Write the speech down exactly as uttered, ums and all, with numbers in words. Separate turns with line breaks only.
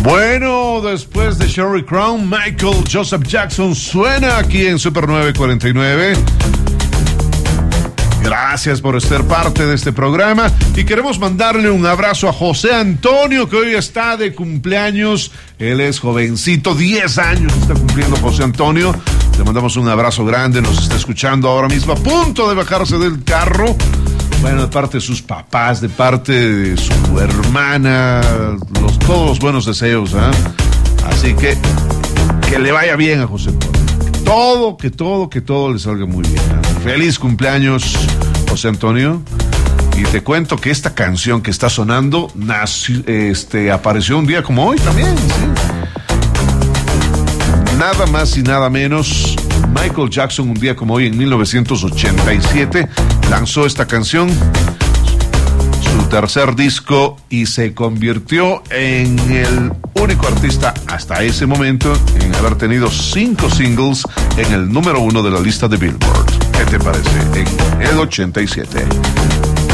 Bueno, después de Sherry Crown, Michael Joseph Jackson suena aquí en Super nueve cuarenta y nueve. Gracias por ser parte de este programa y queremos mandarle un abrazo a José Antonio, que hoy está de cumpleaños. Él es jovencito, diez años está cumpliendo José Antonio. Le mandamos un abrazo grande, nos está escuchando ahora mismo, a punto de bajarse del carro. Bueno, de parte de sus papás, de parte de su hermana, los, todos los buenos deseos, ¿eh? Así que que le vaya bien a José Antonio. Todo, que todo, que todo le salga muy bien, ¿eh? Feliz cumpleaños, José Antonio. Y te cuento que esta canción que está sonando nació, este, apareció un día como hoy también, ¿sí? Nada más y nada menos, Michael Jackson un día como hoy en mil novecientos ochenta y siete lanzó esta canción, su tercer disco, y se convirtió en el único artista hasta ese momento en haber tenido cinco singles en el número uno de la lista de Billboard. ¿Qué te parece? En el ochenta y siete.